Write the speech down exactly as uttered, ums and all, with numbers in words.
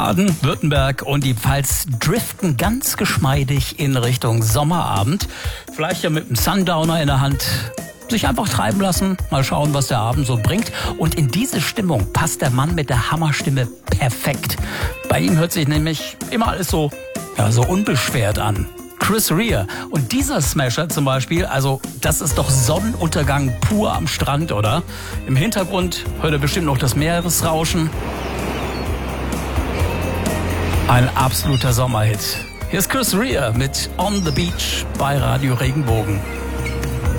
Baden-Württemberg und die Pfalz driften ganz geschmeidig in Richtung Sommerabend. Vielleicht ja mit einem Sundowner in der Hand sich einfach treiben lassen, mal schauen, was der Abend so bringt. Und in diese Stimmung passt der Mann mit der Hammerstimme perfekt. Bei ihm hört sich nämlich immer alles so, ja, so unbeschwert an. Chris Rea. Und dieser Smasher zum Beispiel, also das ist doch Sonnenuntergang pur am Strand, oder? Im Hintergrund hört ihr bestimmt noch das Meeresrauschen. Ein absoluter Sommerhit. Hier ist Chris Rea mit On the Beach bei Radio Regenbogen.